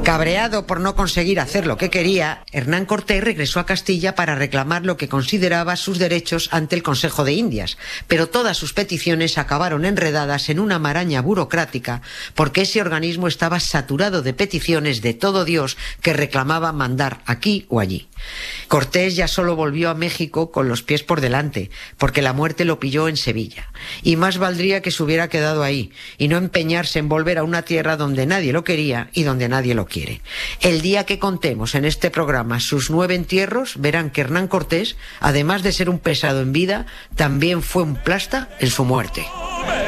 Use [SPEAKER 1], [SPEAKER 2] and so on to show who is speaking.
[SPEAKER 1] Cabreado por no conseguir hacer lo que quería, Hernán Cortés regresó a Castilla para reclamar lo que consideraba sus derechos ante el Consejo de Indias, pero todas sus peticiones acabaron enredadas en una maraña burocrática porque ese organismo estaba saturado de peticiones de todo Dios que reclamaba mandar aquí o allí. Cortés ya solo volvió a México con los pies por delante, porque la muerte lo pilló en Sevilla, y más valdría que se hubiera quedado ahí y no empeñarse en volver a una tierra donde nadie lo quería y donde nadie lo quiere. El día que contemos en este programa sus 9 entierros, verán que Hernán Cortés, además de ser un pesado en vida, también fue un plasta en su muerte.